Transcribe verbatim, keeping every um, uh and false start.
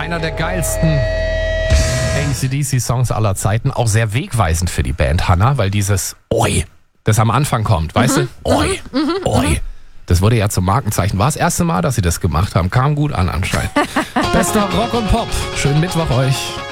Einer der geilsten A C D C-Songs aller Zeiten. Auch sehr wegweisend für die Band, Hannah, weil dieses Oi, das am Anfang kommt, weißt Mhm, du? Oi, mhm, Oi. Das wurde ja zum Markenzeichen. War das erste Mal, dass sie das gemacht haben. Kam gut an anscheinend. Bester Rock und Pop. Schönen Mittwoch euch.